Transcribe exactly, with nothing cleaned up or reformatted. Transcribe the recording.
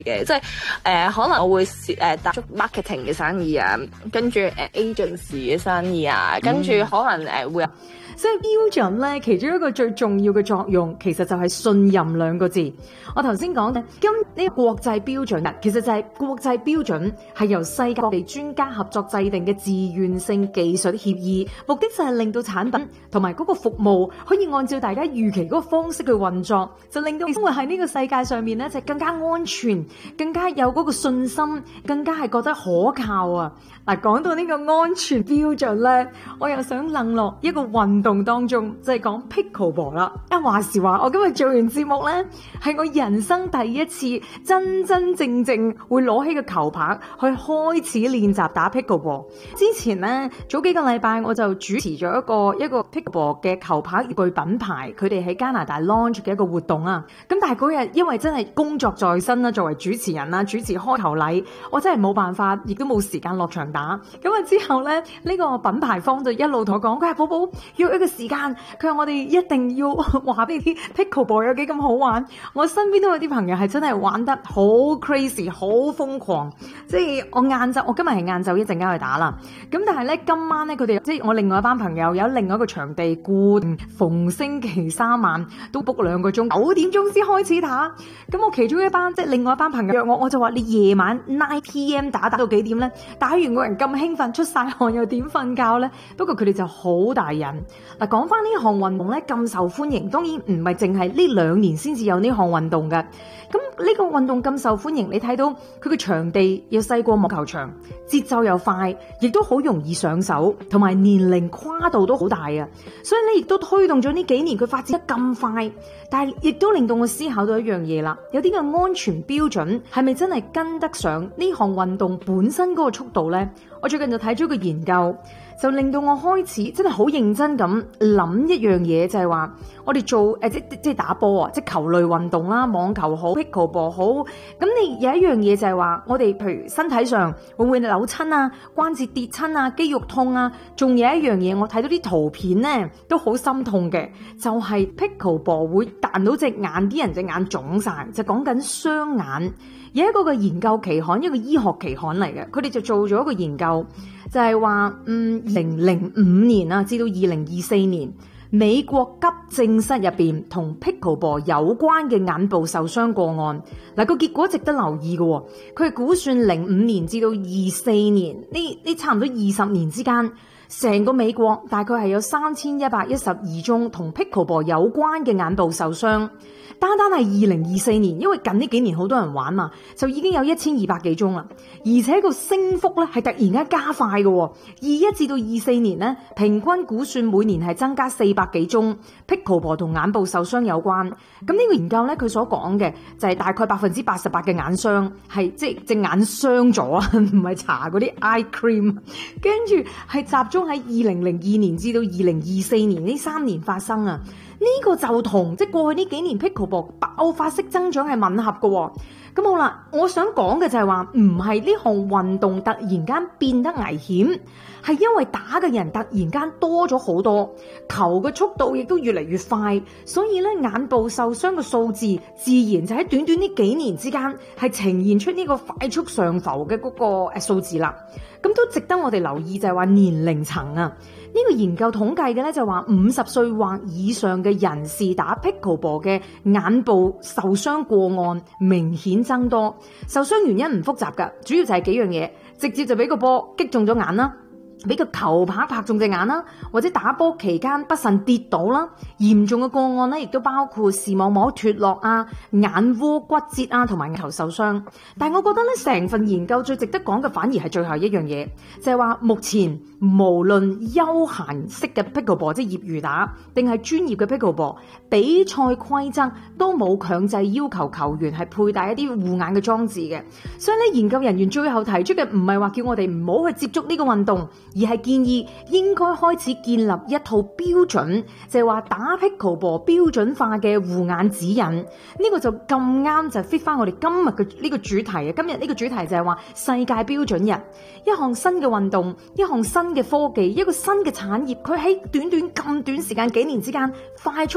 嘅，即係誒、呃、可能我會誒搭足 marketing 嘅生意啊，跟住誒 agency 嘅生意啊，跟住可能誒會有。 所以標準咧，其中一個最重要嘅作用，其實就係信任兩個字。我頭先講嘅，今呢個國際標準啊，其實就係國際標準係由世界各地專家合作制定嘅自願性技術協議，目的就係令到產品同埋嗰個服務可以按照大家預期嗰個方式去運作，就令到生活喺呢個世界上面咧，就更加安全，更加有嗰個信心，更加係覺得可靠啊！嗱，講到呢個安全標準咧，我又想諗落一個運動當中，就係講 pickleball 啦。一話時話，我今日做完節目咧，係我人生第一次真真正正會攞起個球拍去開始練習打 pickleball。之前咧，早幾個禮拜我就主持咗一個一個 pickleball 嘅球拍業具品牌，佢哋喺加拿大 launch 嘅一個活動啊。咁但係嗰日因為真係工作在身啦，作為主持人啦，主持開球禮，我真係冇辦法，亦都冇時間落場打。咁啊之後咧，呢個品牌方就一路同我講，佢話寶寶約一個時間，佢話我哋一定要話俾你啲 pickleball 有幾咁好玩。我身邊都有啲朋友係真係玩得好 crazy， 好瘋狂。即係我晏晝，我今日係晏晝一陣間去打啦。咁但係咧今晚咧，佢哋即係我另外一班朋友有另外一個場地，固逢星期三晚都 book 兩個鐘，九點鐘先開始打。咁我其中一班即係另外一班朋友約我，我就話你夜晚 nine p m 打打到幾點咧？打完個人咁興奮，出晒汗又點瞓覺咧？不過佢哋就好大癮。嗱，講翻呢項運動咧咁受歡迎，當然唔係淨係呢兩年先至有呢項運動嘅。咁呢個運動咁受歡迎，你睇到佢嘅場地又細過網球場，節奏又快，亦都好容易上手，同埋年齡跨度都好大啊！所以你亦都推動咗呢幾年佢發展得咁快，但係亦都令到我思考到一樣嘢啦，有啲嘅安全標準係咪真係跟得上呢項運動本身嗰個速度呢？我最近就睇咗個研究，就令到我開始真係好認真咁諗一樣嘢，就係話我哋做誒即即係打波啊，即係球類運動啦，網球好 pickleball 好，咁你有一樣嘢就係話我哋譬如身體上會唔會扭親啊、關節跌親啊、肌肉痛啊，仲有一樣嘢我睇到啲圖片咧都好心痛嘅，就係 pickleball 會彈到隻眼，啲人隻眼腫晒，就講緊雙眼。有一個嘅研究期刊，一個醫學期刊嚟嘅，佢哋就做咗一個研究，就係話，嗯，二零零五年啊，至到二零二四年，美國急症室入邊同 pickleball 有關嘅眼部受傷個案，嗱個結果值得留意嘅，佢係估算零五年至到二四年呢呢差唔多二十年之間，成個美國大概係有三千一百一十二宗同 pickleball 有關嘅眼部受傷。單單係二零二四年，因為近呢幾年好多人玩嘛，就已經有一千二百幾宗啦，而且個升幅咧係突然間加快嘅。二一至到二四年咧，平均估算每年係增加四百幾宗 pickleball 同眼部受傷有關。咁呢個研究咧，佢所講嘅就係大概百分之八十八嘅眼傷係即係隻眼傷咗啊，唔係搽嗰啲 eye cream， 跟住係集中喺二零零二年至到二零二四年呢三年發生啊。呢個就同即係過去呢幾年 pickleball 爆發式增長係吻合嘅喎。咁好啦，我想講嘅就係話，唔係呢項運動突然間變得危險，係因為打嘅人突然間多咗好多，球嘅速度亦都越嚟越快，所以咧眼部受傷嘅數字自然就喺短短呢幾年之間係呈現出呢個快速上浮嘅嗰個誒數字啦。咁都值得我哋留意，就係話年齡層啊。呢個研究統計嘅咧就話五十歲或以上嘅人士打 pickleball 嘅眼部受傷個案明顯增多，受傷原因唔複雜㗎，主要就係幾樣嘢，直接就俾個波擊中咗眼啦，俾個球拍拍中隻眼啦，或者打波期間不慎跌倒啦。嚴重嘅個案咧，亦都包括視網膜脫落啊、眼窩骨折啊，同埋眼球受傷。但係我覺得咧，成份研究最值得講嘅反而係最後一樣嘢，就係話目前無論休閒式嘅 pickleball 即係業餘打，定係專業嘅 pickleball，比賽規則都冇強制要求球員係佩戴一啲護眼嘅裝置嘅。所以咧，研究人員最後提出嘅唔係話叫我哋唔好去接觸呢個運動，而係建議應該開始建立一套標準，就係話打 pickleball 標準化嘅護眼指引。呢個就咁啱就 fit 翻我哋今日嘅呢個主題啊！今日呢個主題就係話世界標準日，一項新嘅運動，一項新嘅科技，一個新嘅產業，佢喺短短咁短時間幾年之間快速